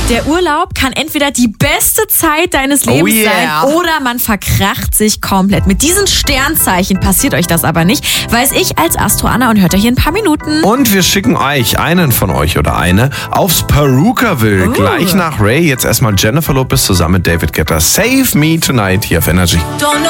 Der Urlaub kann entweder die beste Zeit deines Lebens sein oder man verkracht sich komplett. Mit diesen Sternzeichen passiert euch das aber nicht, weiß ich als Astro Anna und hört euch in ein paar Minuten. Und wir schicken euch, einen von euch oder eine, aufs Perukaville. Gleich nach Ray, jetzt erstmal Jennifer Lopez zusammen mit David Guetta. Save Me Tonight hier auf Energy.